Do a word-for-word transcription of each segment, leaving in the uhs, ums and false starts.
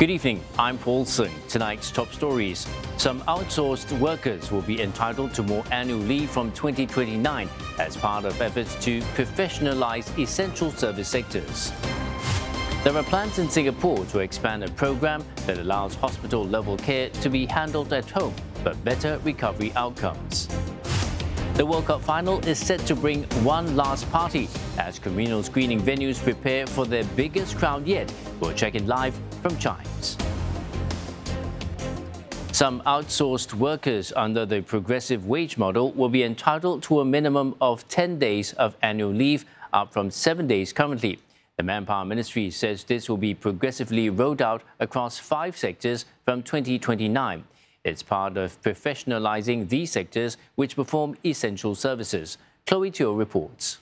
Good evening, I'm Paul Singh. Tonight's top stories. Some outsourced workers will be entitled to more annual leave from twenty twenty-nine as part of efforts to professionalize essential service sectors. There are plans in Singapore to expand a program that allows hospital-level care to be handled at home, but better recovery outcomes. The World Cup final is set to bring one last party as communal screening venues prepare for their biggest crowd yet. We'll check in live from Chimes. Some outsourced workers under the progressive wage model will be entitled to a minimum of ten days of annual leave, up from seven days currently. The Manpower Ministry says this will be progressively rolled out across five sectors from twenty twenty-nine. It's part of professionalizing these sectors which perform essential services. Chloe Teo reports.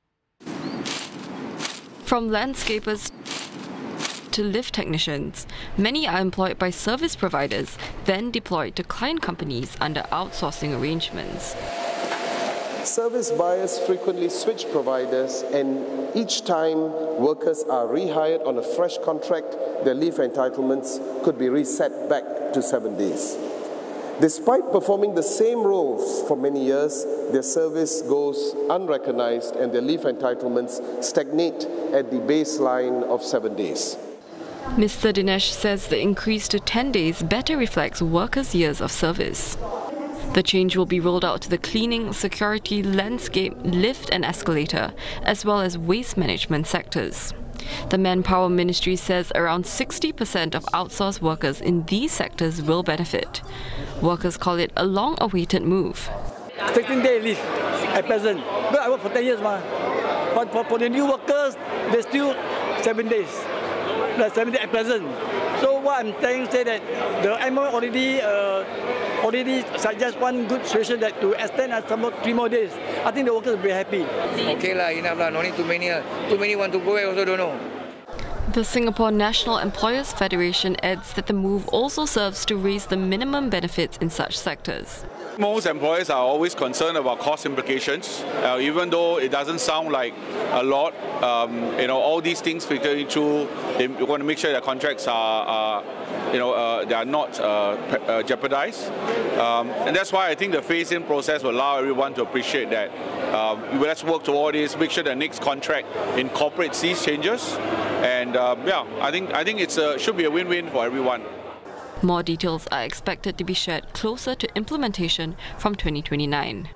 From landscapers to lift technicians, many are employed by service providers, then deployed to client companies under outsourcing arrangements. Service buyers frequently switch providers, and each time workers are rehired on a fresh contract, their leave entitlements could be reset back to seven days. Despite performing the same roles for many years, their service goes unrecognized and their leave entitlements stagnate at the baseline of seven days. Mister Dinesh says the increase to ten days better reflects workers' years of service. The change will be rolled out to the cleaning, security, landscape, lift and escalator, as well as waste management sectors. The Manpower Ministry says around sixty percent of outsourced workers in these sectors will benefit. Workers call it a long-awaited move. sixteen day leave at present. But I work for ten years, ma. But for, for the new workers, there's still seven days. Like seven days at present. So what I'm saying is that the M O already uh, already suggest one good solution that to extend uh, some more, three more days. I think the workers will be happy. Okay lah, enough lah. No need too many. Uh. Too many want to go. I also don't know. The Singapore National Employers Federation adds that the move also serves to raise the minimum benefits in such sectors. Most employers are always concerned about cost implications, uh, even though it doesn't sound like a lot. Um, you know, all these things filtering through. They want to make sure that contracts are, are you know, uh, they are not uh, uh, jeopardized, um, and that's why I think the phase-in process will allow everyone to appreciate that. Uh, let's work toward this. Make sure the next contract incorporates these changes, and uh, yeah, I think I think it's a, should be a win-win for everyone. More details are expected to be shared closer to implementation from twenty twenty-nine.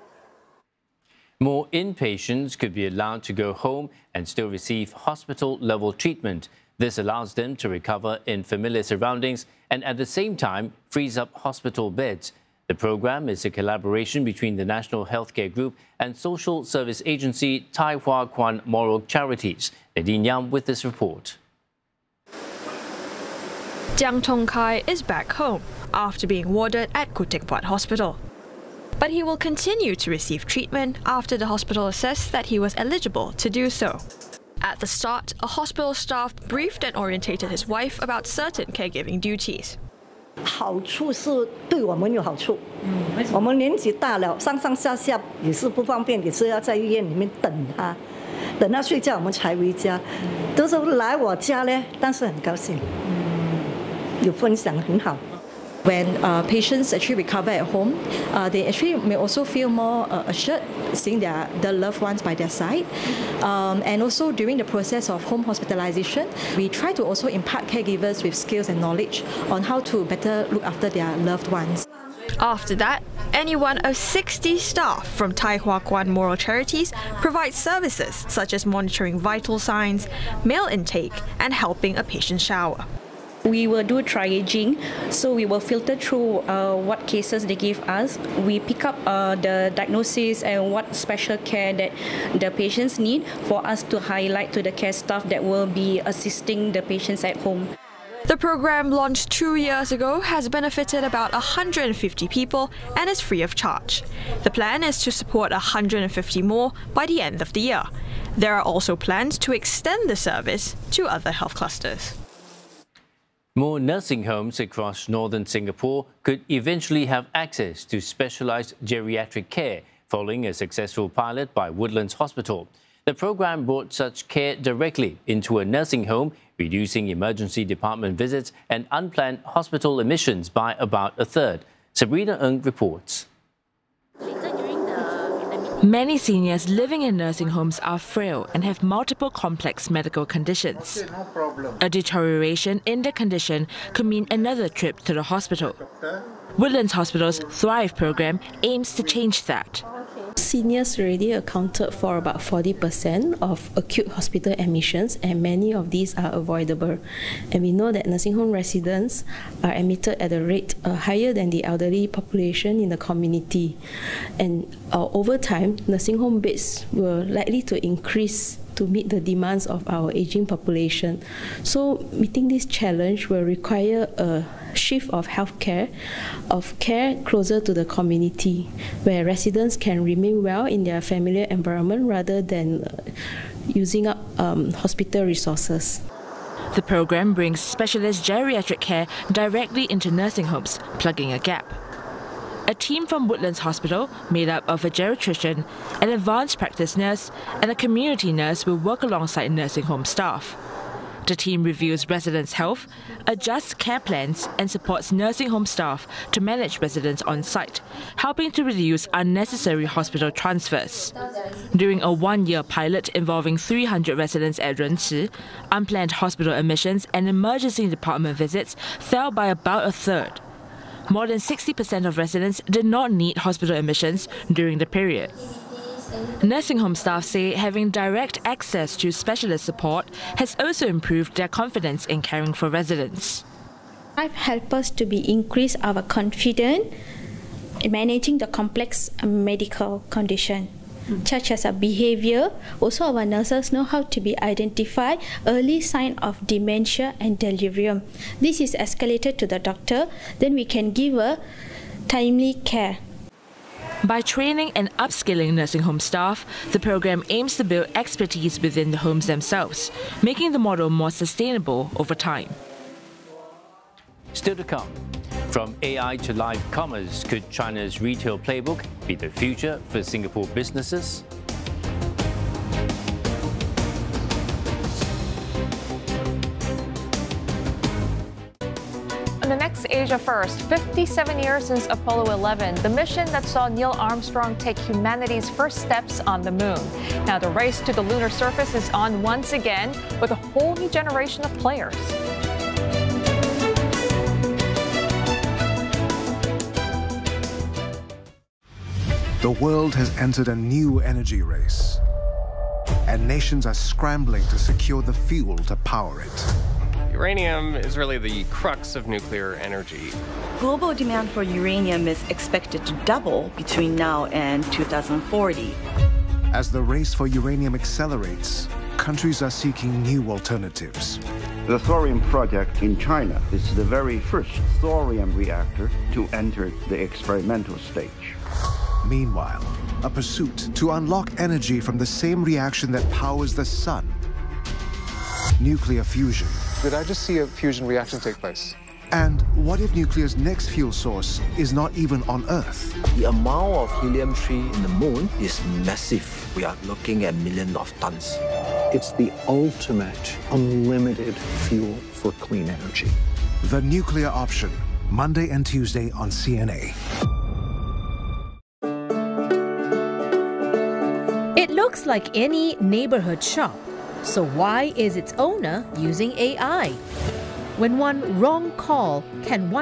More inpatients could be allowed to go home and still receive hospital-level treatment. This allows them to recover in familiar surroundings and at the same time frees up hospital beds. The program is a collaboration between the National Healthcare Group and social service agency Tai Hwa Kwan Moral Charities. Nadine Yam with this report. Jiang Tongkai is back home after being warded at Khoo Teck Puat Hospital. But he will continue to receive treatment after the hospital assessed that he was eligible to do so. At the start, a hospital staff briefed and orientated his wife about certain caregiving duties. 好处是对我们有好处，我们年纪大了，上上下下也是不方便，也是要在医院里面等他，等他睡觉我们才回家。都是来我家呢，但是很高兴，有分享很好。 When uh, patients actually recover at home, uh, they actually may also feel more uh, assured seeing their, their loved ones by their side. Um, and also during the process of home hospitalization, we try to also impart caregivers with skills and knowledge on how to better look after their loved ones. After that, any one of sixty staff from Tai Hwa Kwan Moral Charities provide services such as monitoring vital signs, mail intake, and helping a patient shower. We will do triaging, so we will filter through uh, what cases they give us. We pick up uh, the diagnosis and what special care that the patients need for us to highlight to the care staff that will be assisting the patients at home. The program, launched two years ago, has benefited about one hundred fifty people and is free of charge. The plan is to support one hundred fifty more by the end of the year. There are also plans to extend the service to other health clusters. More nursing homes across northern Singapore could eventually have access to specialized geriatric care following a successful pilot by Woodlands Hospital. The program brought such care directly into a nursing home, reducing emergency department visits and unplanned hospital admissions by about a third. Sabrina Ng reports. Many seniors living in nursing homes are frail and have multiple complex medical conditions. A deterioration in the condition could mean another trip to the hospital. Woodlands Hospital's Thrive program aims to change that. Seniors already accounted for about forty percent of acute hospital admissions, and many of these are avoidable. And we know that nursing home residents are admitted at a rate uh, higher than the elderly population in the community. And uh, over time, nursing home beds were likely to increase to meet the demands of our aging population. So meeting this challenge will require a shift of healthcare, of care closer to the community, where residents can remain well in their familiar environment rather than uh, using up um, hospital resources. The program brings specialist geriatric care directly into nursing homes, plugging a gap. A team from Woodlands Hospital, made up of a geriatrician, an advanced practice nurse, and a community nurse, will work alongside nursing home staff. The team reviews residents' health, adjusts care plans, and supports nursing home staff to manage residents on site, helping to reduce unnecessary hospital transfers. During a one-year pilot involving three hundred residents at Renchi, unplanned hospital admissions and emergency department visits fell by about a third. More than sixty percent of residents did not need hospital admissions during the period. Nursing home staff say having direct access to specialist support has also improved their confidence in caring for residents. It helps us to be increase our confidence in managing the complex medical condition, such as a behavior. Also, our nurses know how to be identify early sign of dementia and delirium. This is escalated to the doctor, then we can give a timely care. By training and upskilling nursing home staff, the program aims to build expertise within the homes themselves, making the model more sustainable over time. Still to come, from A I to live commerce, could China's retail playbook be the future for Singapore businesses? The next Asia First, fifty-seven years since Apollo eleven, the mission that saw Neil Armstrong take humanity's first steps on the moon. Now the race to the lunar surface is on once again with a whole new generation of players. The world has entered a new energy race, and nations are scrambling to secure the fuel to power it. Uranium is really the crux of nuclear energy. Global demand for uranium is expected to double between now and two thousand forty. As the race for uranium accelerates, countries are seeking new alternatives. The thorium project in China is the very first thorium reactor to enter the experimental stage. Meanwhile, a pursuit to unlock energy from the same reaction that powers the sun. Nuclear fusion. Did I just see a fusion reaction take place? And what if nuclear's next fuel source is not even on Earth? The amount of helium three in the moon is massive. We are looking at millions of tons. It's the ultimate unlimited fuel for clean energy. The Nuclear Option, Monday and Tuesday on C N A. It looks like any neighborhood shop. So why is its owner using A I? When one wrong call can wipe